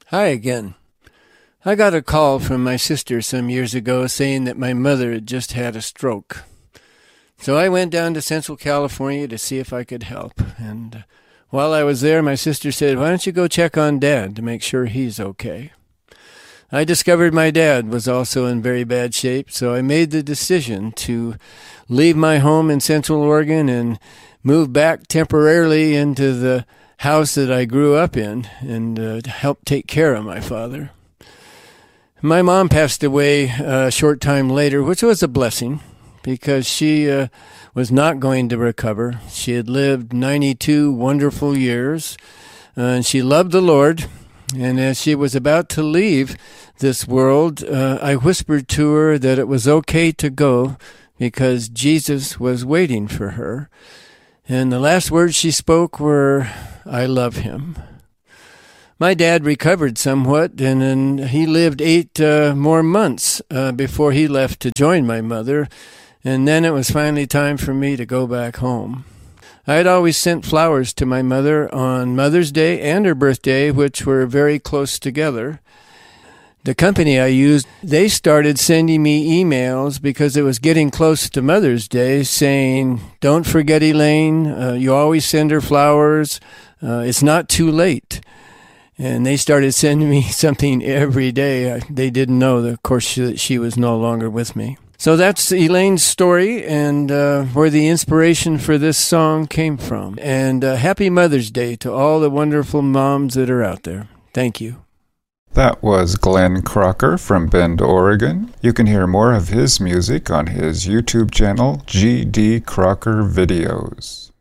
Hi again. I got a call from my sister some years ago saying that my mother had just had a stroke. So I went down to Central California to see if I could help. And while I was there, my sister said, "Why don't you go check on Dad to make sure he's okay?" I discovered my dad was also in very bad shape, so I made the decision to leave my home in Central Oregon and move back temporarily into the house that I grew up in and help take care of my father. My mom passed away a short time later, which was a blessing because she was not going to recover. She had lived 92 wonderful years, and she loved the Lord. And as she was about to leave this world, I whispered to her that it was okay to go because Jesus was waiting for her. And the last words she spoke were, "I love him." My dad recovered somewhat, and then he lived 8 more months before he left to join my mother, and then it was finally time for me to go back home. I had always sent flowers to my mother on Mother's Day and her birthday, which were very close together. The company I used, they started sending me emails because it was getting close to Mother's Day saying, "Don't forget Elaine, you always send her flowers, it's not too late." And they started sending me something every day. They didn't know, of course, that she was no longer with me. So that's Elaine's story and where the inspiration for this song came from. And happy Mother's Day to all the wonderful moms that are out there. Thank you. That was Glenn Crocker from Bend, Oregon. You can hear more of his music on his YouTube channel, G.D. Crocker Videos.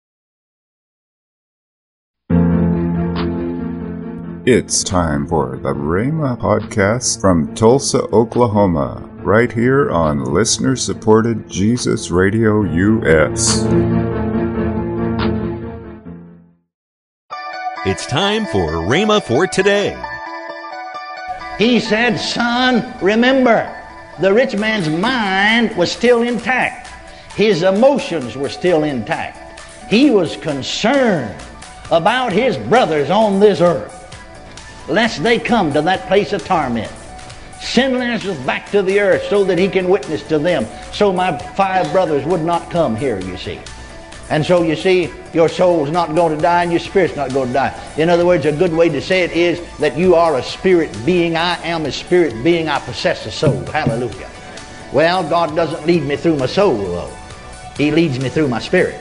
It's time for the Rhema Podcast from Tulsa, Oklahoma, right here on listener-supported Jesus Radio US. It's time for Rhema for Today. He said, "Son, remember, the rich man's mind was still intact. His emotions were still intact. He was concerned about his brothers on this earth, lest they come to that place of torment. Send Lazarus back to the earth so that he can witness to them, so my 5 brothers would not come here," you see. And so you see, your soul's not going to die and your spirit's not going to die. In other words, a good way to say it is that you are a spirit being. I am a spirit being. I possess a soul. Hallelujah. Well, God doesn't lead me through my soul, though. He leads me through my spirit.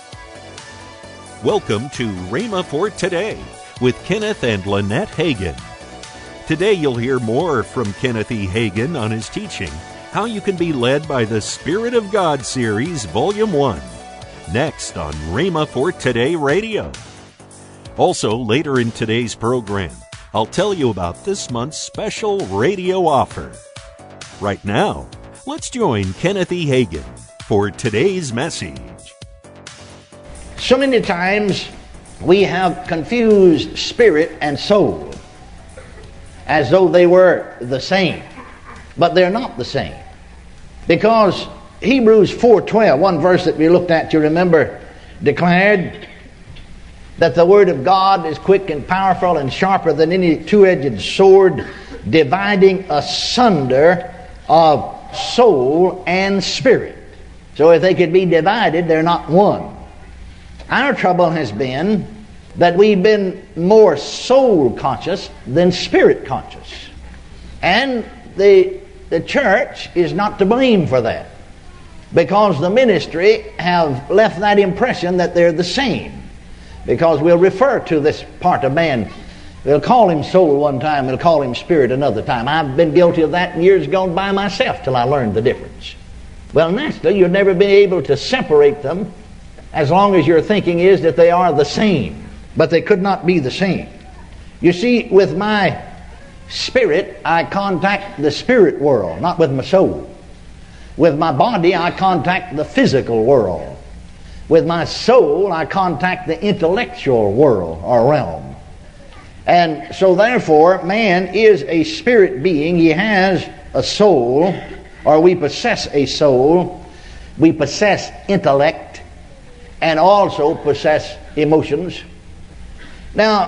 Welcome to Rhema for Today with Kenneth and Lynette Hagin. Today you'll hear more from Kenneth E. Hagin on his teaching, How You Can Be Led by the Spirit of God series, Volume 1. Next on Rhema for Today Radio. Also, later in today's program, I'll tell you about this month's special radio offer. Right now, let's join Kenneth E. Hagin for today's message. So many times we have confused spirit and soul as though they were the same, but they're not the same. Because Hebrews 4:12, one verse that we looked at, you remember, declared that the Word of God is quick and powerful and sharper than any two-edged sword, dividing asunder of soul and spirit. So if they could be divided, they're not one. Our trouble has been that we've been more soul conscious than spirit conscious. And the church is not to blame for that, because the ministry have left that impression that they're the same. Because we'll refer to this part of man, we'll call him soul one time, we'll call him spirit another time. I've been guilty of that in years gone by myself till I learned the difference. Well, naturally, you'll never be able to separate them as long as your thinking is that they are the same. But they could not be the same. You see, with my spirit, I contact the spirit world, not with my soul. With my body, I contact the physical world. With my soul, I contact the intellectual world or realm. And so therefore, man is a spirit being. He has a soul, or we possess a soul. We possess intellect and also possess emotions. Now,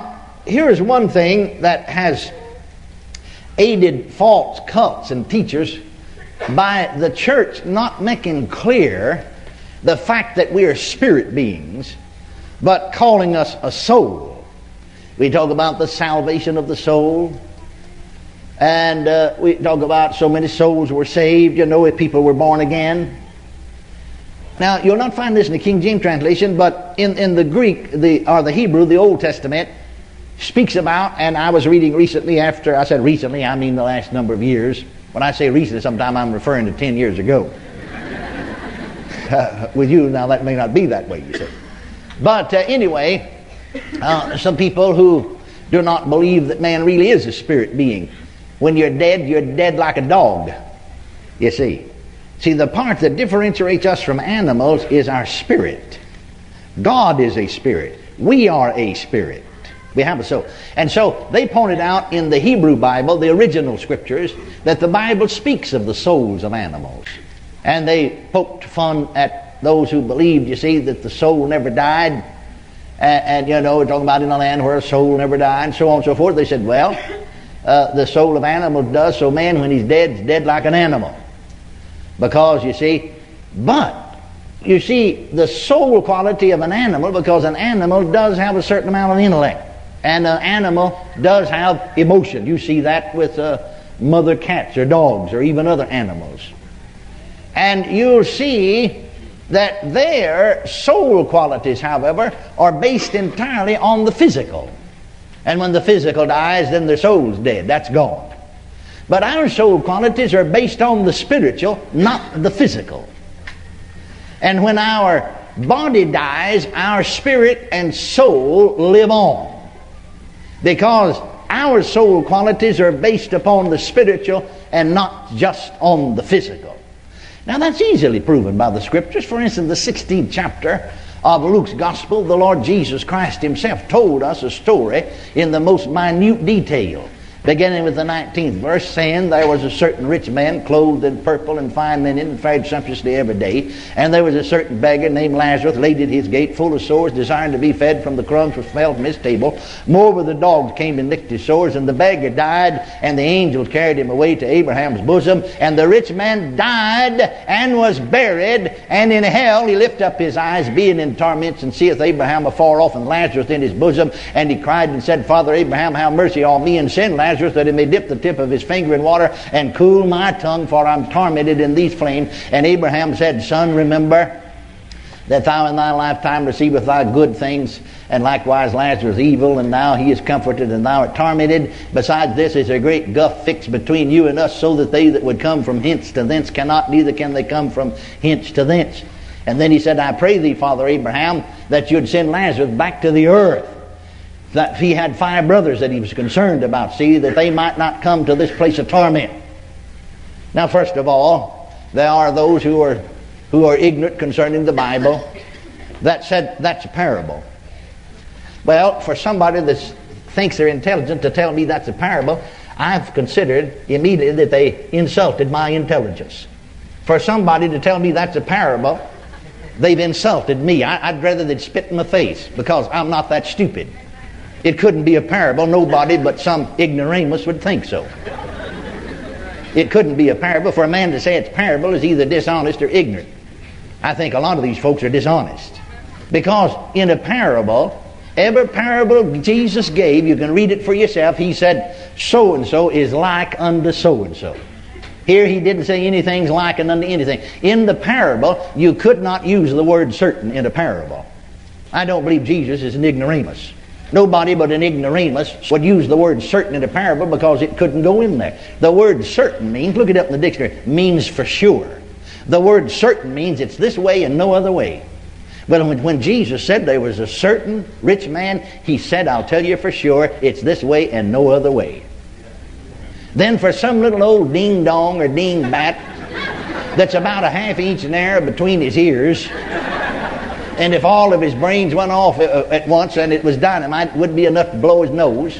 here's one thing that has aided false cults and teachers by the church not making clear the fact that we are spirit beings, but calling us a soul. We talk about the salvation of the soul, and we talk about so many souls were saved, if people were born again. Now, you'll not find this in the King James translation, but in the Greek, or the Hebrew, the Old Testament speaks about, and I was reading recently, after I said recently, I mean the last number of years. When I say recently, sometimes I'm referring to 10 years ago. With you, now that may not be that way, you see. But anyway, some people who do not believe that man really is a spirit being. When you're dead like a dog, you see. See, the part that differentiates us from animals is our spirit. God is a spirit. We are a spirit. We have a soul. And so they pointed out in the Hebrew Bible, the original scriptures, that the Bible speaks of the souls of animals. And they poked fun at those who believed, you see, that the soul never died. And we're talking about in a land where a soul never died, and so on and so forth. They said, well, the soul of animals does, so man, when he's dead, is dead like an animal. Because, you see, the soul quality of an animal, because an animal does have a certain amount of intellect. And an animal does have emotion. You see that with mother cats or dogs or even other animals. And you'll see that their soul qualities, however, are based entirely on the physical. And when the physical dies, then their soul's dead. That's gone. But our soul qualities are based on the spiritual, not the physical. And when our body dies, our spirit and soul live on. Because our soul qualities are based upon the spiritual and not just on the physical. Now that's easily proven by the scriptures. For instance, the 16th chapter of Luke's Gospel, the Lord Jesus Christ himself told us a story in the most minute detail. Beginning with the 19th verse, saying, there was a certain rich man clothed in purple and fine linen and fared sumptuously every day. And there was a certain beggar named Lazarus laid at his gate, full of sores, desiring to be fed from the crumbs which fell from his table. Moreover, the dogs came and licked his sores, and the beggar died, and the angels carried him away to Abraham's bosom. And the rich man died and was buried, and in hell he lifted up his eyes, being in torments, and seeth Abraham afar off, and Lazarus in his bosom. And he cried and said, Father Abraham, have mercy on me, and send Lazarus that he may dip the tip of his finger in water and cool my tongue, for I'm tormented in these flames. And Abraham said, Son, remember that thou in thy lifetime receivest thy good things, and likewise Lazarus evil, and now he is comforted and thou art tormented. Besides this is a great gulf fixed between you and us, so that they that would come from hence to thence cannot, neither can they come from hence to thence. And then he said, I pray thee, Father Abraham, that you'd send Lazarus back to the earth. That he had 5 brothers that he was concerned about, see, that they might not come to this place of torment. Now, first of all, there are those who are ignorant concerning the Bible that said that's a parable. Well, for somebody that thinks they're intelligent to tell me that's a parable, I've considered immediately that they insulted my intelligence. For somebody to tell me that's a parable, they've insulted me. I'd rather they'd spit in my face, because I'm not that stupid. It couldn't be a parable. Nobody but some ignoramus would think so. It couldn't be a parable. For a man to say it's parable is either dishonest or ignorant. I think a lot of these folks are dishonest. Because in a parable, every parable Jesus gave, you can read it for yourself, he said, so-and-so is like unto so-and-so. Here he didn't say anything's like unto anything. In the parable, you could not use the word certain in a parable. I don't believe Jesus is an ignoramus. Nobody but an ignoramus would use the word certain in a parable, because it couldn't go in there. The word certain means, look it up in the dictionary, means for sure. The word certain means it's this way and no other way. But when Jesus said there was a certain rich man, he said, I'll tell you for sure, it's this way and no other way. Then for some little old ding-dong or ding-bat that's about a ½ inch in air between his ears, and if all of his brains went off at once and it was dynamite, it wouldn't be enough to blow his nose.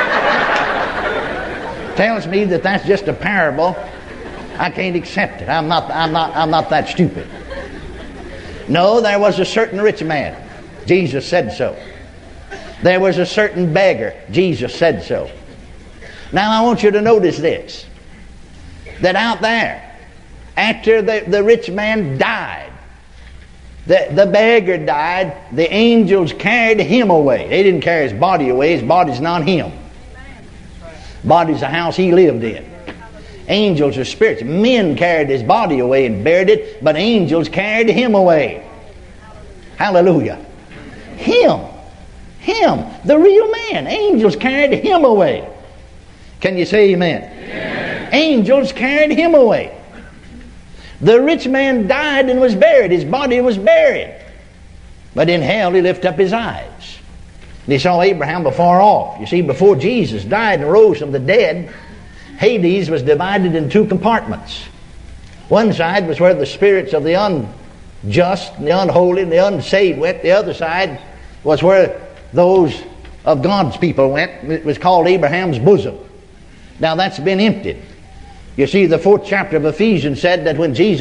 Tells me that that's just a parable. I can't accept it. I'm not that stupid. No, there was a certain rich man. Jesus said so. There was a certain beggar. Jesus said so. Now I want you to notice this. That out there, after the rich man died, the beggar died, the angels carried him away. They didn't carry his body away. His body's not him. Body's the house he lived in. Angels are spirits. Men carried his body away and buried it, but angels carried him away. Hallelujah. Him, the real man. Angels carried him away. Can you say amen? Amen. Angels carried him away. The rich man died and was buried. His body was buried. But in hell he lifted up his eyes. And he saw Abraham afar off. You see, before Jesus died and rose from the dead, Hades was divided in two compartments. One side was where the spirits of the unjust and the unholy and the unsaved went. The other side was where those of God's people went. It was called Abraham's bosom. Now that's been emptied. You see, the 4th chapter of Ephesians said that when Jesus